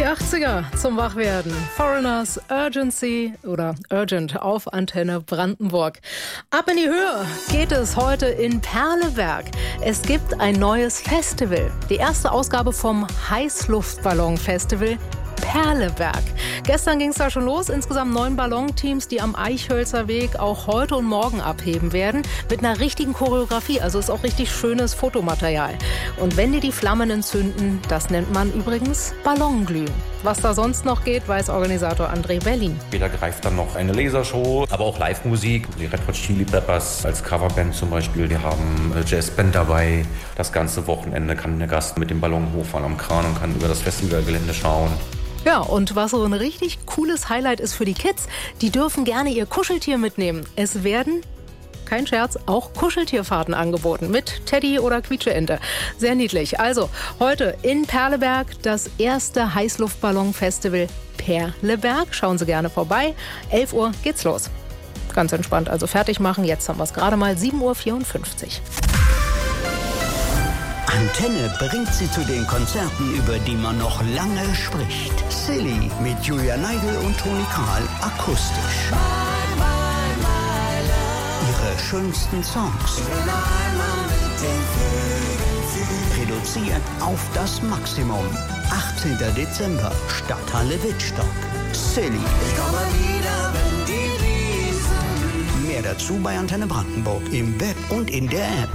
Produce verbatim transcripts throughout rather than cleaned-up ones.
achtziger zum Wachwerden. Foreigners, Urgency oder Urgent auf Antenne Brandenburg. Ab in die Höhe geht es heute in Perleberg. Es gibt ein neues Festival. Die erste Ausgabe vom Heißluftballon-Festival Perleberg. Gestern ging es da schon los. Insgesamt neun Ballonteams, die am Eichhölzer Weg auch heute und morgen abheben werden. Mit einer richtigen Choreografie. Also ist auch richtig schönes Fotomaterial. Und wenn die die Flammen entzünden, das nennt man übrigens Ballonglühen. Was da sonst noch geht, weiß Organisator André Berlin. Später greift dann noch eine Lasershow, aber auch Live-Musik. Die Red Hot Chili Peppers als Coverband zum Beispiel, die haben eine Jazzband dabei. Das ganze Wochenende kann der Gast mit dem Ballon hochfahren am Kran und kann über das Festivalgelände schauen. Ja, und was so ein richtig cooles Highlight ist für die Kids, die dürfen gerne ihr Kuscheltier mitnehmen. Es werden, kein Scherz, auch Kuscheltierfahrten angeboten mit Teddy oder Quietscheente. Sehr niedlich. Also heute in Perleberg das erste Heißluftballon-Festival Perleberg. Schauen Sie gerne vorbei. elf Uhr geht's los. Ganz entspannt, also fertig machen. Jetzt haben wir es gerade mal sieben Uhr vierundfünfzig. Antenne bringt Sie zu den Konzerten, über die man noch lange spricht. Silly mit Julia Neigel und Toni Kral akustisch. Ihre schönsten Songs. Reduziert auf das Maximum. achtzehnter Dezember, Stadthalle Wittstock. Silly. Ich komme wieder, wenn die Riesen. Mehr dazu bei Antenne Brandenburg im Web und in der App.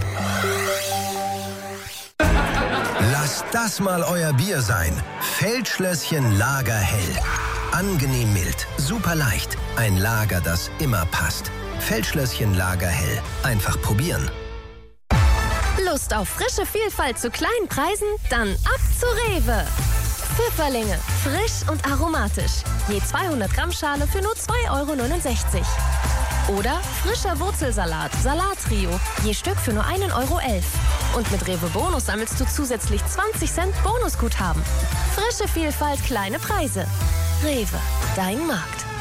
Lasst das mal euer Bier sein. Feldschlösschen Lagerhell. Angenehm mild, super leicht. Ein Lager, das immer passt. Feldschlösschen Lagerhell. Einfach probieren. Lust auf frische Vielfalt zu kleinen Preisen? Dann ab zu Rewe. Pfifferlinge, frisch und aromatisch. Je zweihundert Gramm Schale für nur zwei Euro neunundsechzig. Oder frischer Wurzelsalat, Salattrio, je Stück für nur ein Euro elf. Und mit Rewe Bonus sammelst du zusätzlich zwanzig Cent Bonusguthaben. Frische Vielfalt, kleine Preise. Rewe, dein Markt.